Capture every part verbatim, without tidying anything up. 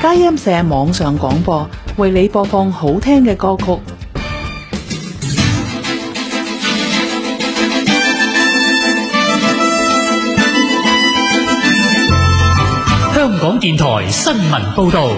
佳音社網上廣播，為你播放好聽嘅歌曲。 香港電台新聞報道。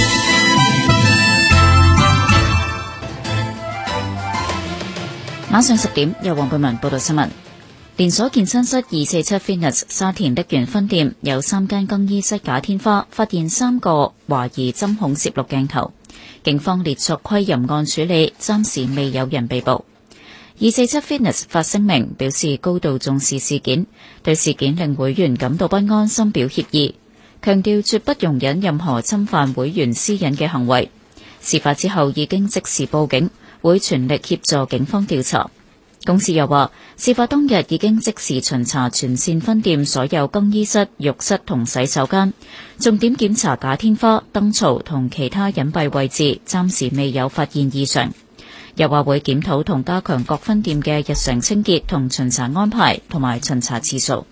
晚上十點，由黃貝文報道新聞。連鎖健身室二四七 Fitness 沙田瀝源分店有三間更衣室假天花，發現三個懷疑針孔攝錄鏡頭，警方列作窺淫案處理，暫時未有人被捕。二四七 Fitness 發聲明表示高度重視事件，對事件令會員感到不安，深表歉意，強調絕不容忍任何侵犯會員私隱嘅行為。事發之後已經即時報警，會全力協助警方調查。公司又話，事發當日已經即時巡查全線分店所有更衣室、浴室同洗手間，重點檢查假天花、燈槽同其他隱蔽位置，暫時未有發現異常。又話會檢討同加強各分店嘅日常清潔同巡查安排同埋巡查次數。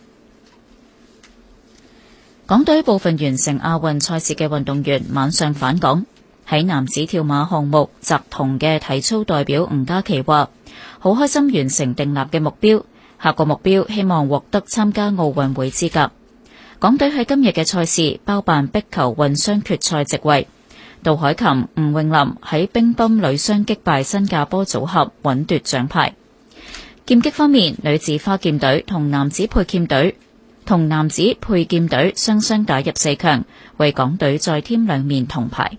港隊部分完成亞運賽事嘅運動員晚上返港。喺男子跳馬項目摘銅嘅體操代表吳嘉琪話，好開心完成訂立嘅目標，下個目標希望獲得參加奧運會資格。港隊喺今日嘅賽事包辦壁球混雙決賽席位，杜海琴、吳詠琳喺乒乓女雙擊敗新加坡組合，穩奪獎牌。劍擊方面，女子花劍隊同男子佩劍隊同男子佩劍隊雙雙打入四強，為港隊再添兩面銅牌。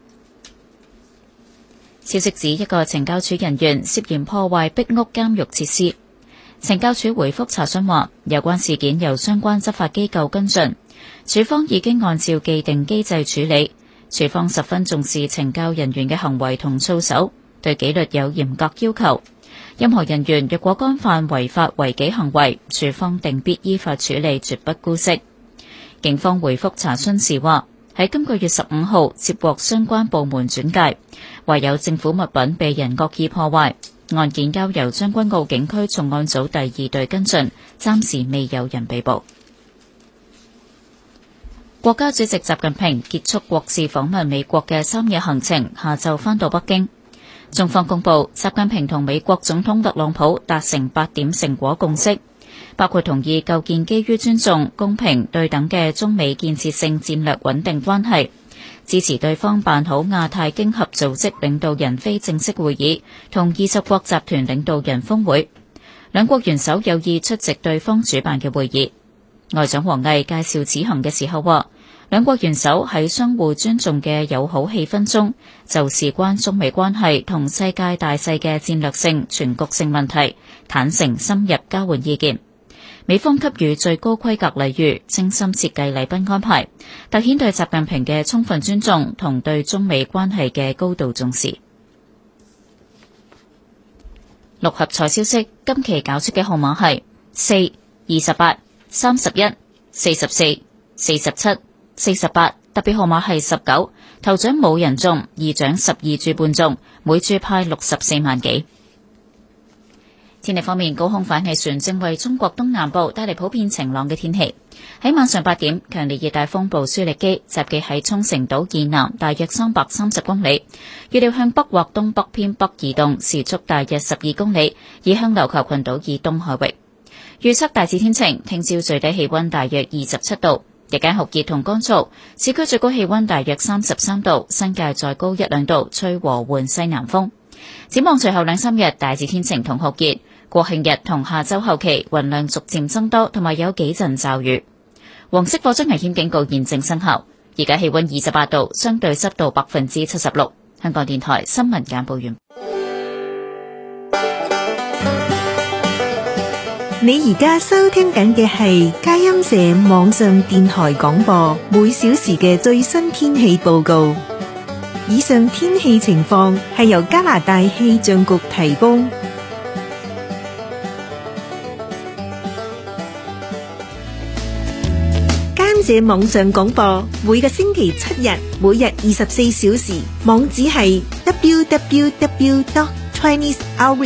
消息指一個懲教署人員涉嫌破壞壁屋監獄設施，懲教署回覆查詢話，有關事件由相關執法機構跟進，署方已經按照既定機制處理。署方十分重視懲教人員嘅行為同操守，對紀律有嚴格要求。任何人員若果干犯違法違紀行為，署方定必依法處理，絕不姑息。警方回覆查詢時話，喺今個月十五號接獲相關部門轉介，話有政府物品被人惡意破壞，案件交由將軍澳警區重案組第二隊跟進，暫時未有人被捕。國家主席習近平結束國事訪問美國嘅三日行程，下晝返到北京。中方公布，習近平同美國總統特朗普達成八點成果共識，包括同意構建基於尊重、公平、對等嘅中美建設性戰略穩定關係，支持對方辦好亞太經合組織領導人非正式會議同二十國集團領導人峰會。兩國元首有意出席對方主辦嘅會議。外長王毅介紹此行嘅時候話，兩國元首喺相互尊重嘅友好氣氛中，就事關中美關係同世界大勢嘅戰略性、全局性問題，坦誠深入交換意見。美方給予最高規格禮遇，精心設計禮賓安排，凸顯對習近平嘅充分尊重同對中美關係嘅高度重視。六合彩消息，今期搞出嘅號碼係四、二十八、三十一、四十四、四十七、四十八，特別號碼係十九，頭獎冇人中，二獎十二注半中，每注派六十四萬幾。天氣方面，高空反氣旋正為中國東南部帶嚟普遍晴朗嘅天氣。喺晚上八點，強烈熱帶風暴舒力基集結喺沖繩島以南大約三百三十公里，預料向北或東北偏北移動，時速大約十二公里，移向琉球群島以東海域。預測大致天晴，聽朝最低氣溫大約二十七度，日間酷熱同乾燥，市區最高氣溫大約三十三度，新界再高一兩度，吹和緩西南風。展望隨後兩三日大致天晴同酷熱，國慶日同下周後期雲量逐漸增多，同埋有幾陣驟雨。黃色火災危險警告現正生效。而家氣溫二十八度，相對濕度百分之七十六。香港電台新聞簡報完。 你而家收聽緊嘅係佳音社網上電台廣播，每小時嘅最新天氣報告。以上天氣情況係由加拿大氣象局提供。這網上廣播每個星期七日，每日二十四小時，網址係 double-u double-u double-u dot chinese outreach